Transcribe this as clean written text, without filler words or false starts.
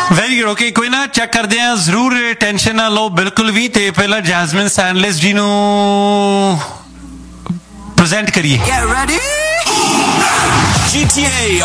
Very good okay ਕੋਈ ਨਾ check ਕਰਦੇ ਆ ਜ਼ਰੂਰ ਟੈਨਸ਼ਨ ਨਾ ਲਓ ਬਿਲਕੁਲ ਵੀ ਤੇ ਪਹਿਲਾਂ ਜੈਸਮਿਨ ਸੈਂਡਲਿਸ ਜੀ ਨੂੰ ਪ੍ਰੈਜ਼ੈਂਟ ਕਰੀਏ Get ready! GTA